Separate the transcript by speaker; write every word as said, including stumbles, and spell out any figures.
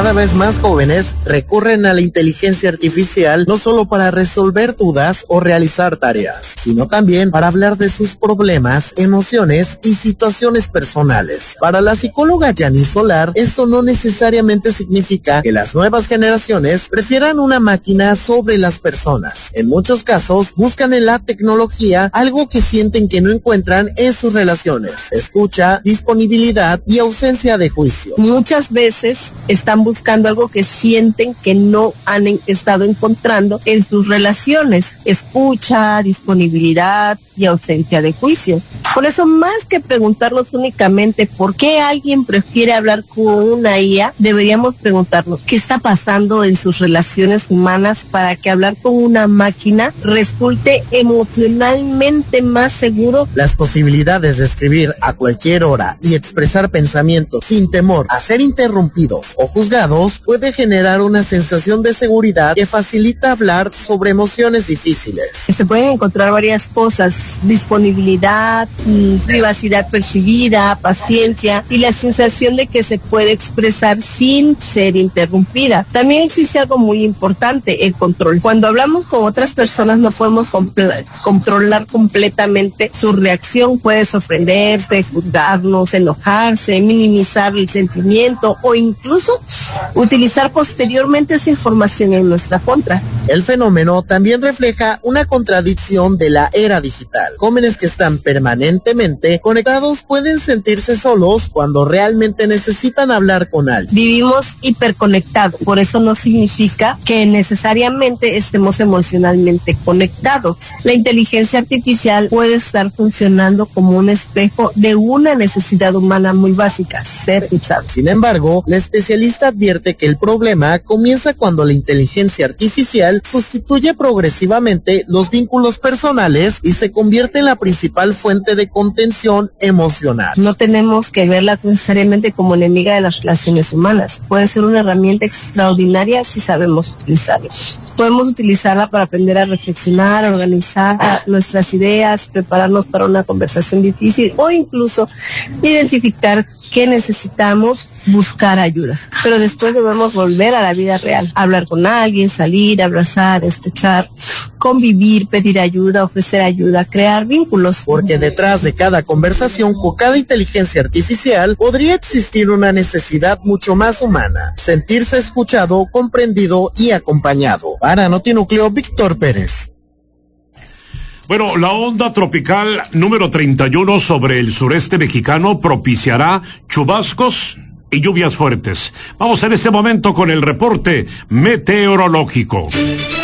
Speaker 1: Cada vez más jóvenes recurren a la inteligencia artificial no solo para resolver dudas o realizar tareas, sino también para hablar de sus problemas, emociones y situaciones personales. Para la psicóloga Yanis Solar, esto no necesariamente significa que las nuevas generaciones prefieran una máquina sobre las personas. En muchos casos, buscan en la tecnología algo que sienten que no encuentran en sus relaciones: escucha, disponibilidad y ausencia de juicio.
Speaker 2: Muchas veces están buscando algo que sienten que no han en- estado encontrando en sus relaciones: escucha, disponibilidad y ausencia de juicio. Por eso, más que preguntarnos únicamente por qué alguien prefiere hablar con una I A, deberíamos preguntarnos qué está pasando en sus relaciones humanas para que hablar con una máquina resulte emocionalmente más seguro.
Speaker 1: Las posibilidades de escribir a cualquier hora y expresar pensamientos sin temor a ser interrumpidos o juzgados puede generar una sensación de seguridad que facilita hablar sobre emociones difíciles.
Speaker 2: Se pueden encontrar varias cosas: disponibilidad, privacidad percibida, paciencia y la sensación de que se puede expresar sin ser interrumpida. También existe algo muy importante: el control. Cuando hablamos con otras personas no podemos compl- controlar completamente su reacción. Puede sorprenderse, juzgarnos, enojarse, minimizar el sentimiento o incluso utilizar posteriormente esa información en nuestra contra.
Speaker 1: El fenómeno también refleja una contradicción de la era digital. Jóvenes que están permanentemente conectados pueden sentirse solos cuando realmente necesitan hablar con alguien.
Speaker 2: Vivimos hiperconectados, por eso no significa que necesariamente estemos emocionalmente conectados. La inteligencia artificial puede estar funcionando como un espejo de una necesidad humana muy básica: ser escuchado.
Speaker 1: Sin embargo, la especialista advierte que el problema comienza cuando la inteligencia artificial sustituye progresivamente los vínculos personales y se convierte en la principal fuente de contención emocional.
Speaker 2: No tenemos que verla necesariamente como enemiga de las relaciones humanas. Puede ser una herramienta extraordinaria si sabemos utilizarla. Podemos utilizarla para aprender a reflexionar, a organizar nuestras ideas, prepararnos para una conversación difícil o incluso identificar que necesitamos buscar ayuda. Pero después debemos volver a la vida real: hablar con alguien, salir, abrazar, escuchar, convivir, pedir ayuda, ofrecer ayuda, crear vínculos.
Speaker 1: Porque detrás de cada conversación con cada inteligencia artificial podría existir una necesidad mucho más humana: sentirse escuchado, comprendido y acompañado. Para Notinúcleo, Víctor Pérez.
Speaker 3: Bueno, la onda tropical número treinta y uno sobre el sureste mexicano propiciará chubascos y lluvias fuertes. Vamos en este momento con el reporte meteorológico.